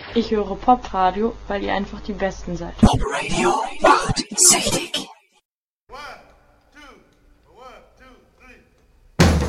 Ich höre Popradio, weil ihr einfach die Besten seid. Popradio macht süchtig.